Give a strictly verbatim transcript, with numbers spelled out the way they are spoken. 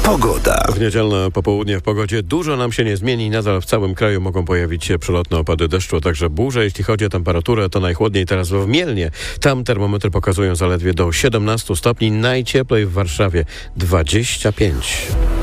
Pogoda. W niedzielne popołudnie w pogodzie dużo nam się nie zmieni. Nadal w całym kraju mogą pojawić się przelotne opady deszczu, a także burze. Jeśli chodzi o temperaturę, to najchłodniej teraz w Mielnie. Tam termometry pokazują zaledwie do siedemnastu stopni. Najcieplej w Warszawie dwadzieścia pięć.